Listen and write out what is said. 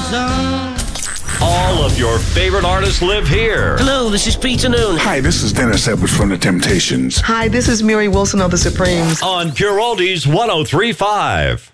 zone. All of your favorite artists live here. Hello, this is Peter Noon. Hi, this is Dennis Edwards from The Temptations. Hi, this is Mary Wilson of The Supremes. On Pure Oldies 103.5.